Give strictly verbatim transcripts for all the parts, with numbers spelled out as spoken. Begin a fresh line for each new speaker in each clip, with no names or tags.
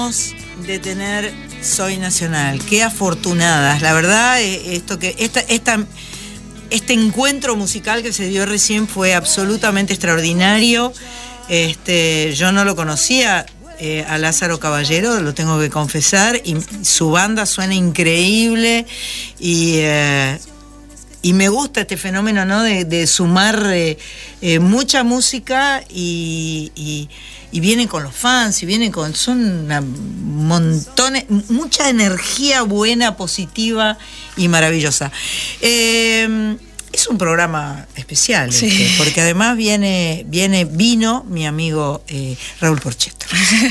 De tener Soy Nacional, qué afortunadas, la verdad, esto que esta, esta, este encuentro musical que se dio recién fue absolutamente extraordinario. Este, yo no lo conocía eh, a Lázaro Caballero, lo tengo que confesar, y su banda suena increíble y eh, y me gusta este fenómeno, ¿no? De, de sumar eh, eh, mucha música y, y, y vienen con los fans, y vienen con... Son una montones, mucha energía buena, positiva y maravillosa. Eh, es un programa especial, sí. este, porque además viene, viene vino mi amigo eh, Raúl Porchetto.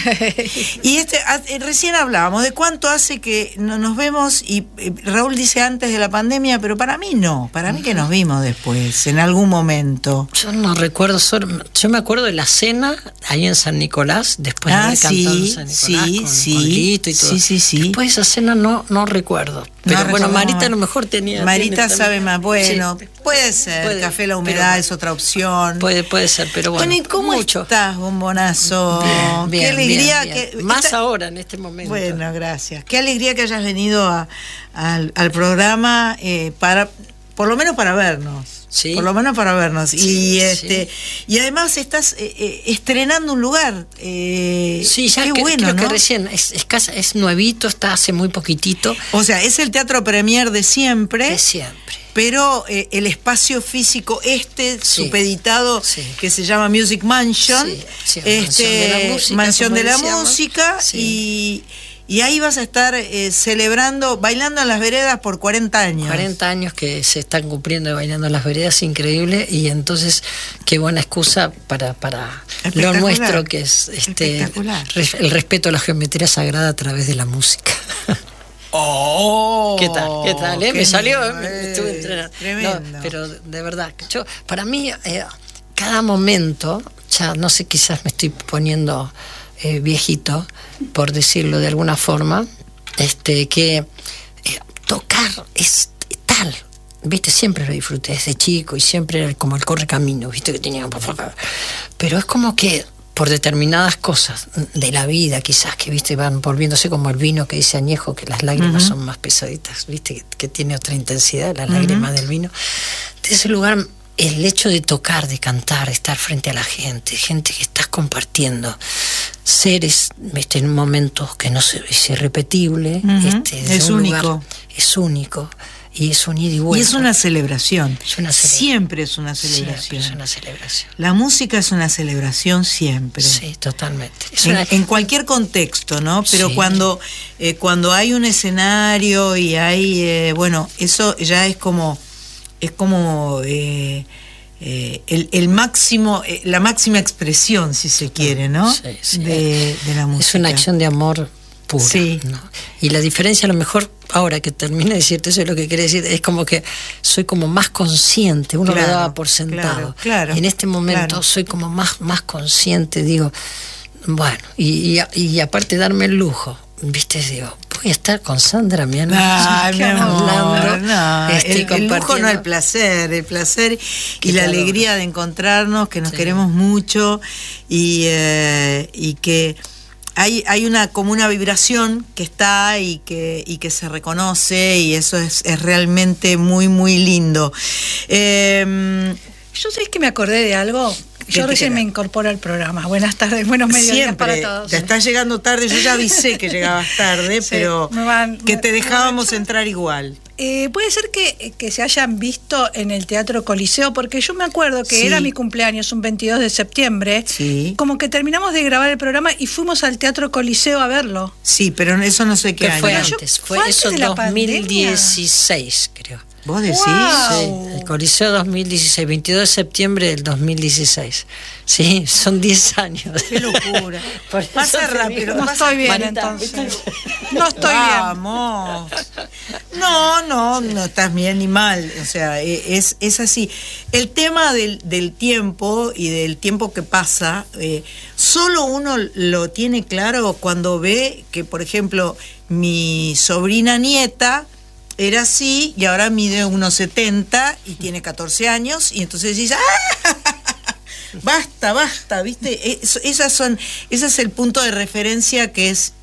Y este a, recién hablábamos de cuánto hace que no nos vemos, y eh, Raúl dice antes de la pandemia, pero para mí no, para mí que nos vimos después, en algún momento.
Yo no recuerdo, solo, yo me acuerdo de la cena ahí en San Nicolás, después
ah,
de haber
sí,
cantado en San Nicolás
sí,
con,
sí,
con Lito y todo.
Sí, sí, sí.
Después de esa cena no, no recuerdo. Pero
no
bueno,
recuerdo.
Marita a lo mejor tenía...
Marita
tiene
sabe más, bueno,
sí,
puede ser, puede, Café La Humedad es otra opción.
Puede, puede ser, pero bueno.
Bueno, ¿y cómo
mucho.
estás, bombonazo?
Bien, bien,
qué alegría.
Bien, bien.
Que,
más
esta...
ahora, en este momento.
Bueno, gracias. Qué alegría que hayas venido a, a, al, al programa, eh, para, por lo menos para vernos.
Sí.
Por lo menos para vernos.
Sí,
y este
sí.
y además estás eh, eh, estrenando un lugar. Eh,
sí, ya
qué
que,
bueno,
creo
¿no?
que recién es, es, casa, es nuevito, está hace muy poquitito.
O sea, es el Teatro Premier de siempre.
De siempre.
Pero eh, el espacio físico este, sí, supeditado, sí, que se llama Music Mansion,
sí, sí,
este,
Mansión de la Música,
Mansión de la Música, sí. y, y ahí vas a estar eh, celebrando, bailando en las veredas por cuarenta años.
cuarenta años que se están cumpliendo de Bailando en las Veredas, increíble, y entonces qué buena excusa para, para lo nuestro, que es este el respeto a la geometría sagrada a través de la música.
Oh,
¿Qué tal? ¿Qué tal? ¿Eh? Me salió, eh, me estuve entrenando.
Tremendo.
No, pero de verdad, yo, para mí, eh, cada momento, ya no sé, quizás me estoy poniendo eh, viejito, por decirlo de alguna forma, este, que eh, tocar es tal. Viste, siempre lo disfruté desde chico y siempre era como el correcamino, viste, que tenía. Pero es como que por determinadas cosas de la vida, quizás que viste van volviéndose como el vino que dice añejo, que las lágrimas uh-huh. son más pesaditas, viste, que, que tiene otra intensidad, las uh-huh. lágrimas del vino. De ese lugar, el hecho de tocar, de cantar, estar frente a la gente, gente que estás compartiendo, seres, viste, en momentos que no se, es irrepetible, uh-huh. este,
es único, lugar,
es único. Y es un ida y vuelta.
Y es una celebración.
Es una celebración.
Siempre es una celebración.
Siempre es una celebración.
La música es una celebración siempre.
Sí, totalmente. Es
en,
una...
en cualquier contexto, ¿no? Pero
sí.
cuando eh, cuando hay un escenario y hay, eh, bueno, eso ya es como es como eh, eh, el, el máximo, eh, la máxima expresión, si se quiere, ¿no?
Sí, sí.
De, de la música.
Es una acción de amor pura,
sí.
¿no? Y la diferencia, a lo mejor, ahora que termine de decirte eso, es lo que quería decir, es como que soy como más consciente, uno
claro,
lo daba por sentado.
Claro, claro,
y en este momento
claro.
soy como más, más consciente, digo, bueno, y, y, y aparte darme el lujo, viste, digo, voy a estar con Sandra, mi hermana,
Ay, mi amor,
hablando,
no,
este,
el, el lujo no, el placer, el placer y la alegría de encontrarnos, que nos sí. queremos mucho y, eh, y que Hay, hay una como una vibración que está y que, y que se reconoce, y eso es, es realmente muy, muy lindo. Eh,
Yo sé que me acordé de algo. Yo recién me incorporo al programa. Buenas tardes, buenos mediodías para todos.
Te estás llegando tarde, yo ya avisé que llegabas tarde, sí, pero van, que te dejábamos entrar igual.
Eh, puede ser que, que se hayan visto en el Teatro Coliseo, porque yo me acuerdo que sí. era mi cumpleaños, un veintidós de septiembre,
sí.
como que terminamos de grabar el programa y fuimos al Teatro Coliseo a verlo.
Sí, pero eso no sé qué año.
Fue antes, fue, fue eso antes dos mil dieciséis, creo.
¿Vos decís?
Wow.
Sí, el Coliseo dos mil dieciséis, veintidós de septiembre del dos mil dieciséis. Sí, son diez años.
Qué locura. Pasa rápido.
No estoy bien, Marita, entonces. No estoy
Vamos. bien. No, no, no estás bien ni mal. O sea, es, es así. El tema del, del tiempo y del tiempo que pasa, eh, solo uno lo tiene claro cuando ve que, por ejemplo, mi sobrina nieta era así y ahora mide uno setenta y tiene catorce años, y entonces dices, ¡ah! Basta, basta, ¿viste? Es, esas son, ese es el punto de referencia que es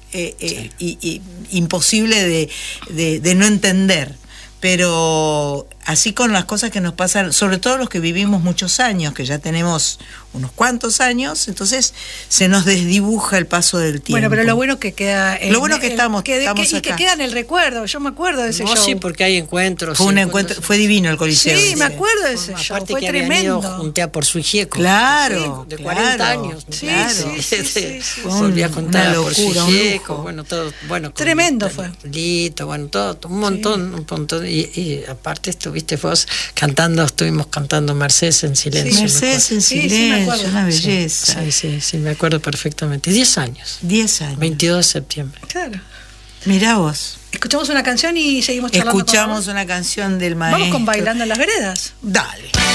eh, eh, y, y, imposible de, de, de no entender. Pero así con las cosas que nos pasan, sobre todo los que vivimos muchos años, que ya tenemos unos cuantos años, entonces se nos desdibuja el paso del tiempo.
Bueno, pero lo bueno que queda en
lo bueno que
el,
estamos,
que,
estamos
que, y
acá.
que queda en el recuerdo. Yo me acuerdo de ese
no,
show.
Sí, porque hay encuentros.
Fue un
sí,
encuentro,
encuentros.
fue divino el Coliseo.
Sí, me acuerdo de ese show.
Aparte
Fue
que habían
tremendo.
ido junté a por su hijieco.
Claro,
Sí, de
claro,
cuarenta años.
Sí,
claro.
sí, sí, sí, sí.
Volví a juntar
una
a por su
locura, un
hijieco.
lujo.
Bueno, todo, bueno, con-
Tremendo fue.
Lito, bueno, todo, un montón, un montón. Y, y aparte estuviste vos cantando, estuvimos cantando Mercedes en silencio.
Sí,
me
Mercedes en
Sí, sí, me
silencio,
acuerdo.
una
acuerdo.
belleza.
Sí, sí, sí, me acuerdo perfectamente. Diez años.
Diez años.
veintidós de septiembre.
Claro.
Mirá vos.
Escuchamos una canción y seguimos charlando.
Escuchamos
con
una canción del maestro.
Vamos con Bailando en las Veredas.
Dale.